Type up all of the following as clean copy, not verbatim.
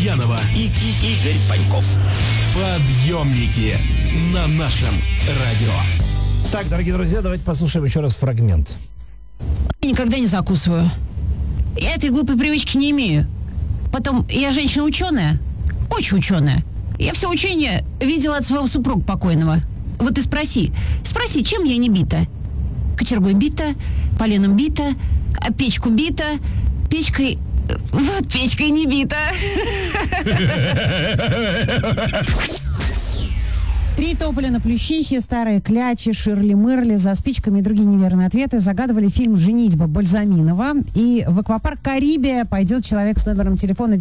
Лукьянова и Игорь Паньков. Подъемники на нашем радио. Так, дорогие друзья, давайте послушаем еще раз фрагмент. Я никогда не закусываю. Я этой глупой привычки не имею. Потом, я женщина-ученая, очень ученая. Я все учение видела от своего супруга покойного. Вот и спроси, чем я не бита? Кочергой бита, поленом бита, а печку бита, печкой... Вот печкой не бита. 3 тополя на Плющихе, старые клячи, Ширли-Мырли, за спичками и другие неверные ответы загадывали фильм «Женитьба» Бальзаминова. И в аквапарк «Карибия» пойдет человек с номером телефона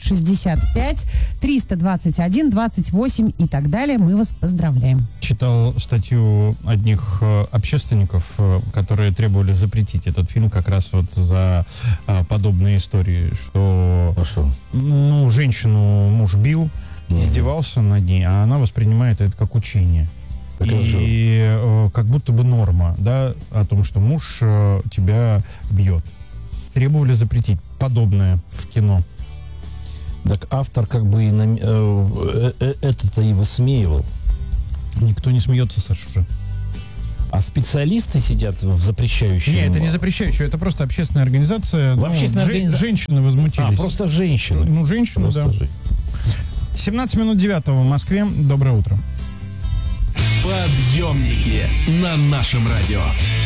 965-321-28 и так далее. Мы вас поздравляем. Читал статью одних общественников, которые требовали запретить этот фильм как раз вот за подобные истории, что женщину муж бил, издевался над ней, а она воспринимает это как учение. И как будто бы норма, да, о том, что муж тебя бьет. Требовали запретить подобное в кино. Так автор как бы это-то и высмеивал. Никто не смеется, Саша, уже. А специалисты сидят в запрещающем... Нет, это не запрещающее, это просто общественная организация. Женщины возмутились. Просто женщины. Женщины, да. 17 минут 9 в Москве. Доброе утро. Подъемники на нашем радио.